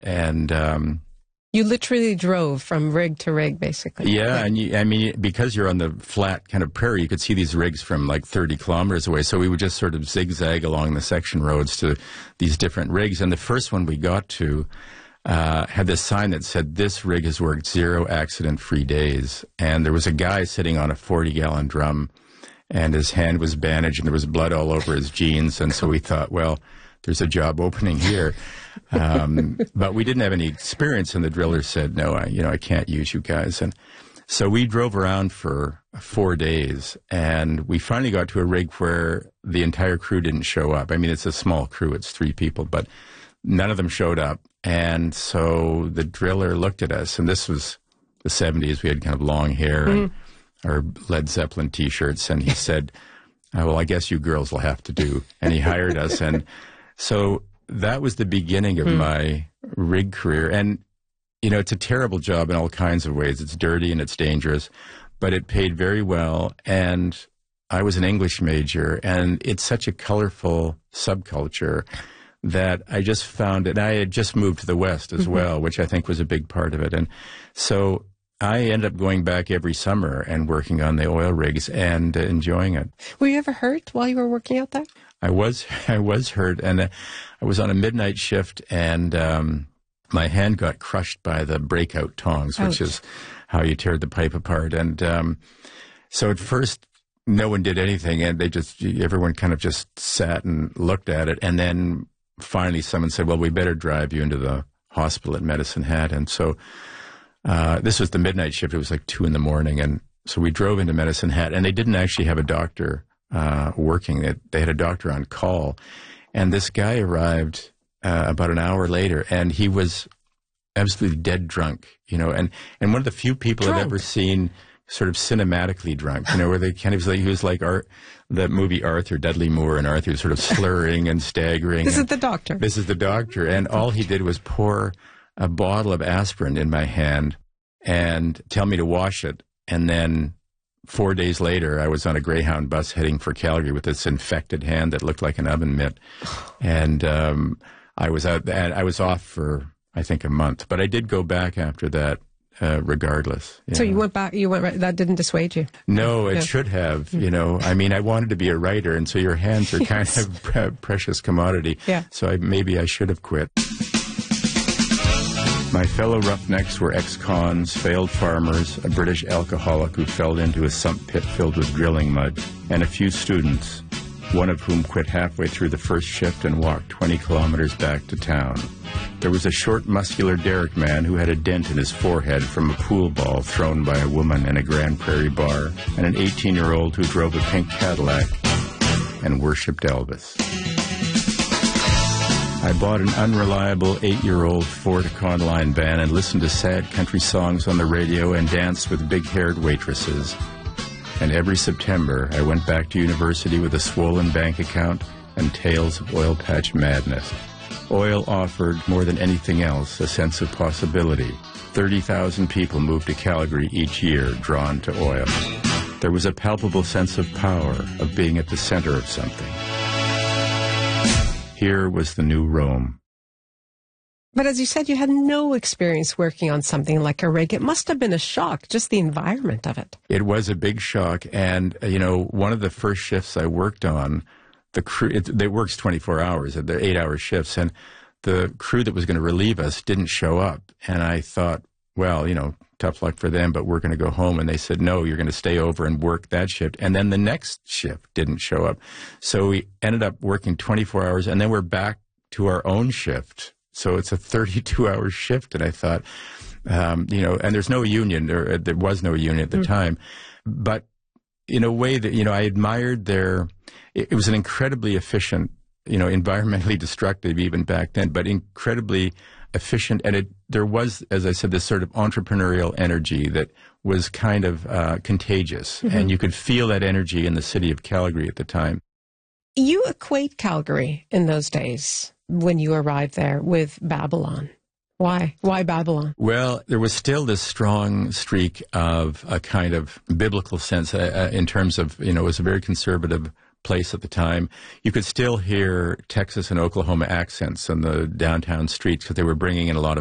And you literally drove from rig to rig, basically. yeah, and because you're on the flat kind of prairie, you could see these rigs from like 30 kilometers away. So we would just sort of zigzag along the section roads to these different rigs. And the first one we got to had this sign that said, "This rig has worked 0 accident-free days." And there was a guy sitting on a 40-gallon drum, and his hand was bandaged, and there was blood all over his jeans. And so we thought, well, there's a job opening here. But we didn't have any experience, and the driller said, "No, I can't use you guys." And so we drove around for 4 days, and we finally got to a rig where the entire crew didn't show up. I mean, it's a small crew, it's 3 people, but none of them showed up. And so the driller looked at us, and this was the 70s. We had kind of long hair and our Led Zeppelin T-shirts, and he said, "Well, I guess you girls will have to do." And he hired us. And so that was the beginning of my rig career. And, it's a terrible job in all kinds of ways. It's dirty and it's dangerous, but it paid very well. And I was an English major, and it's such a colorful subculture that I just found it. I had just moved to the West as well, which I think was a big part of it. And so I ended up going back every summer and working on the oil rigs and enjoying it. Were you ever hurt while you were working out there? I was hurt, and I was on a midnight shift, and my hand got crushed by the breakout tongs, which is how you tear the pipe apart. And so at first, no one did anything, and everyone kind of just sat and looked at it. And then finally someone said, "Well, we better drive you into the hospital at Medicine Hat." And so this was the midnight shift. It was like 2 a.m. And so we drove into Medicine Hat, and they didn't actually have a doctor working. They had a doctor on call. And this guy arrived about an hour later, and he was absolutely dead drunk, and one of the few people I've ever seen sort of cinematically drunk, where they kind of, he was like the movie Arthur, Dudley Moore and Arthur, sort of slurring and staggering. This is the doctor. This is the doctor. And all he did was pour a bottle of aspirin in my hand and tell me to wash it. And then 4 days later, I was on a Greyhound bus heading for Calgary with this infected hand that looked like an oven mitt. And I was off for, I think, a month. But I did go back after that. Regardless. So you went back, that didn't dissuade you? No, it should have, I mean, I wanted to be a writer, and so your hands are kind of a precious commodity. Yeah. So maybe I should have quit. My fellow roughnecks were ex-cons, failed farmers, a British alcoholic who fell into a sump pit filled with drilling mud, and a few students, one of whom quit halfway through the first shift and walked 20 kilometers back to town. There was a short, muscular Derrick man who had a dent in his forehead from a pool ball thrown by a woman in a Grand Prairie bar, and an 18-year-old who drove a pink Cadillac and worshipped Elvis. I bought an unreliable 8-year-old Ford Econoline van and listened to sad country songs on the radio and danced with big-haired waitresses. And every September, I went back to university with a swollen bank account and tales of oil patch madness. Oil offered, more than anything else, a sense of possibility. 30,000 people moved to Calgary each year, drawn to oil. There was a palpable sense of power, of being at the center of something. Here was the new Rome. But as you said, you had no experience working on something like a rig. It must have been a shock, just the environment of it. It was a big shock. And, one of the first shifts I worked on, the crew, it works 24 hours, they're 8-hour shifts, and the crew that was going to relieve us didn't show up. And I thought, well, tough luck for them, but we're going to go home. And they said, no, you're going to stay over and work that shift. And then the next shift didn't show up. So we ended up working 24 hours, and then we're back to our own shift. So it's a 32-hour shift. And I thought, and there's no union, or there was no union at the time. But in a way that, I admired it was an incredibly efficient, environmentally destructive even back then, but incredibly efficient. And there was, as I said, this sort of entrepreneurial energy that was kind of contagious. And you could feel that energy in the city of Calgary at the time. You equate Calgary in those days when you arrived there with Babylon. Why? Why Babylon? Well, there was still this strong streak of a kind of biblical sense in terms of, it was a very conservative place at the time. You could still hear Texas and Oklahoma accents on the downtown streets because they were bringing in a lot of